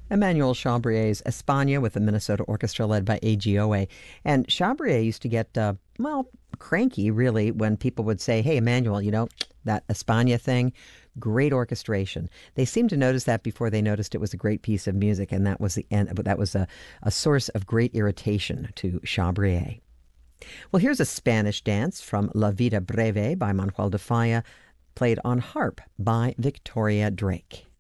Emmanuel Chabrier's España with the Minnesota Orchestra led by AGOA. And Chabrier used to get, cranky, really, when people would say, hey, Emmanuel, that España thing, great orchestration. They seemed to notice that before they noticed it was a great piece of music, and that was the end. But that was a source of great irritation to Chabrier. Well, here's a Spanish dance from La Vida Breve by Manuel de Falla, played on harp by Victoria Drake.